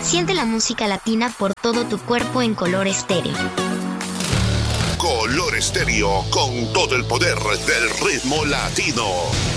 Siente la música latina por todo tu cuerpo en Color Estéreo. Color Estéreo, con todo el poder del ritmo latino.